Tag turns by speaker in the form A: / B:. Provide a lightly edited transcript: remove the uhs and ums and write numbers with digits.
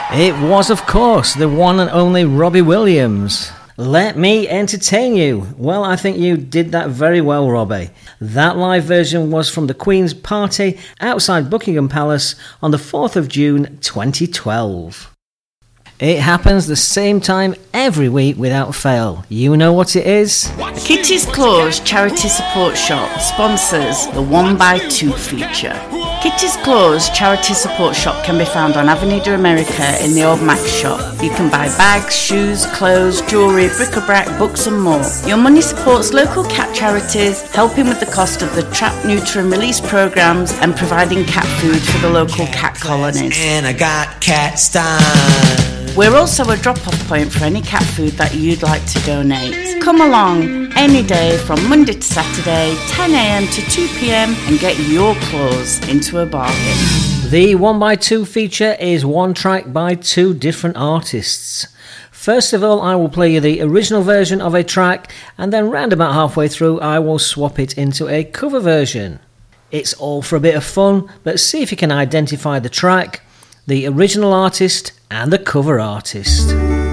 A: It was, of course, the one and only Robbie Williams. Let me entertain you. Well, I think you did that very well, Robbie. That live version was from the Queen's party outside Buckingham Palace on the 4th of June 2012. It happens the same time every week without fail. You know what it is?
B: Kitty's Claws Charity Support Shop sponsors the 1x2 feature. Kitty's Claws Charity Support Shop can be found on Avenida America in the Old Max shop. You can buy bags, shoes, clothes, jewellery, bric-a-brac, books and more. Your money supports local cat charities, helping with the cost of the trap, neuter and release programmes and providing cat food for the local cat colonies.
C: And I got cat style.
B: We're also a drop-off point for any cat food that you'd like to donate. Come along any day from Monday to Saturday, 10 a.m. to 2 p.m. and get your claws into a bargain.
A: The 1x2 feature is one track by two different artists. First of all, I will play you the original version of a track, and then round about halfway through I will swap it into a cover version. It's all for a bit of fun, but see if you can identify the track, the original artist and the cover artist.